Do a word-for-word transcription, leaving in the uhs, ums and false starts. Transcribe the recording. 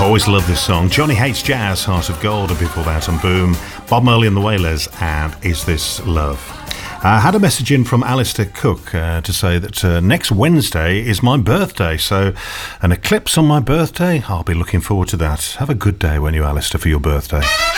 Always love this song. Johnny Hates Jazz, Heart of Gold, and before that on Boom, Bob Marley and the Wailers, and Is This Love? I had a message in from Alistair Cook uh, to say that uh, next Wednesday is my birthday, so an eclipse on my birthday, I'll be looking forward to that. Have a good day, won't you, Alistair, for your birthday.